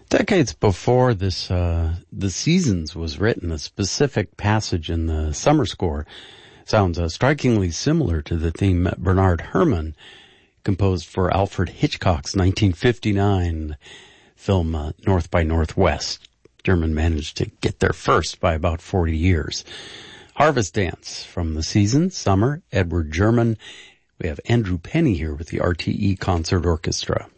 Decades before this, The Seasons was written, a specific passage in the summer score sounds strikingly similar to the theme Bernard Herrmann composed for Alfred Hitchcock's 1959 film North by Northwest. German managed to get there first by about 40 years. Harvest Dance from The Seasons, Summer, Edward German. We have Andrew Penny here with the RTE Concert Orchestra.